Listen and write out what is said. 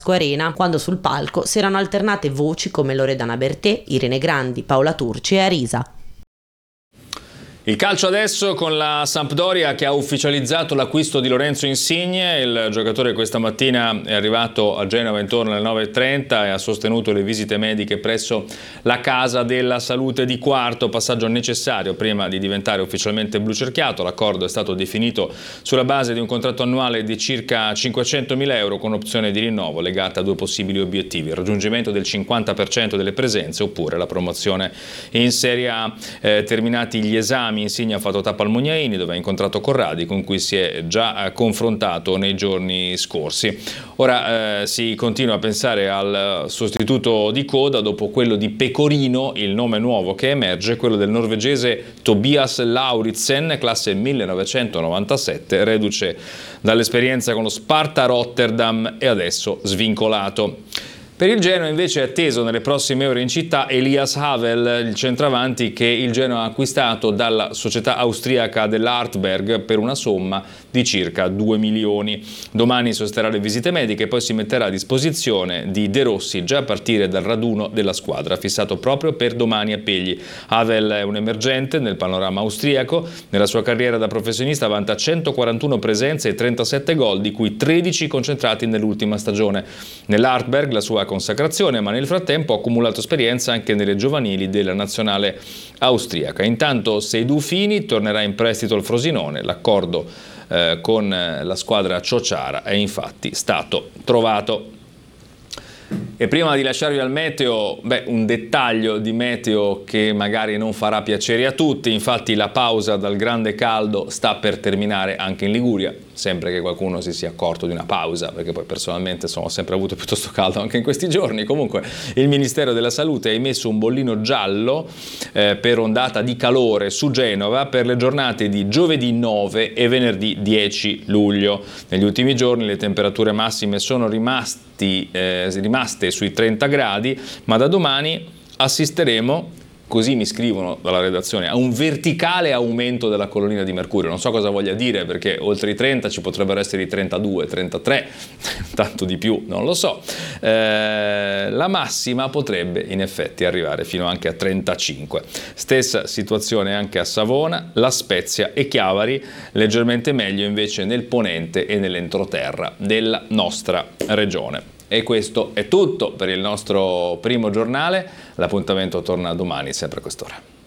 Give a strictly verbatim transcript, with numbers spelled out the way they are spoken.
Arena, quando sul palco si erano alternate voci come Loredana Bertè, Irene Grandi, Paola Turci e Arisa. Il calcio adesso con la Sampdoria che ha ufficializzato l'acquisto di Lorenzo Insigne. Il giocatore questa mattina è arrivato a Genova intorno alle nove e trenta e ha sostenuto le visite mediche presso la Casa della Salute di Quarto, passaggio necessario prima di diventare ufficialmente blucerchiato. L'accordo è stato definito sulla base di un contratto annuale di circa cinquecentomila euro con opzione di rinnovo legata a due possibili obiettivi: il raggiungimento del cinquanta per cento delle presenze oppure la promozione in Serie A. Eh, terminati gli esami, Insigne ha fatto tappa al Mugnaini, dove ha incontrato Corradi, con cui si è già confrontato nei giorni scorsi. Ora eh, si continua a pensare al sostituto di coda dopo quello di Pecorino. Il nome nuovo che emerge è quello del norvegese Tobias Lauritsen, classe millenovecentonovantasette, reduce dall'esperienza con lo Sparta Rotterdam e adesso svincolato. Per il Genoa invece è atteso nelle prossime ore in città Elias Havel, il centravanti che il Genoa ha acquistato dalla società austriaca dell'Artberg per una somma di circa due milioni. Domani sosterrà le visite mediche e poi si metterà a disposizione di De Rossi già a partire dal raduno della squadra, fissato proprio per domani a Pegli. Havel è un emergente nel panorama austriaco. Nella sua carriera da professionista vanta centoquarantuno presenze e trentasette gol, di cui tredici concentrati nell'ultima stagione. Nell'Artberg la sua consacrazione, ma nel frattempo ha accumulato esperienza anche nelle giovanili della nazionale austriaca. Intanto Seydou Fini tornerà in prestito al Frosinone. L'accordo eh, con la squadra ciociara è infatti stato trovato. E prima di lasciarvi al meteo, beh, un dettaglio di meteo che magari non farà piacere a tutti. Infatti la pausa dal grande caldo sta per terminare anche in Liguria, sempre che qualcuno si sia accorto di una pausa, perché poi personalmente insomma, ho sempre avuto piuttosto caldo anche in questi giorni. Comunque il Ministero della Salute ha emesso un bollino giallo eh, per ondata di calore su Genova per le giornate di giovedì nove e venerdì dieci luglio. Negli ultimi giorni le temperature massime sono rimasti, eh, rimaste sui trenta gradi, ma da domani assisteremo, così mi scrivono dalla redazione, a un verticale aumento della colonnina di mercurio. Non so cosa voglia dire, perché oltre i trenta ci potrebbero essere i trentadue, trentatré, tanto di più, non lo so. Eh, la massima potrebbe in effetti arrivare fino anche a trentacinque. Stessa situazione anche a Savona, La Spezia e Chiavari, leggermente meglio invece nel ponente e nell'entroterra della nostra regione. E questo è tutto per il nostro primo giornale. L'appuntamento torna domani, sempre a quest'ora.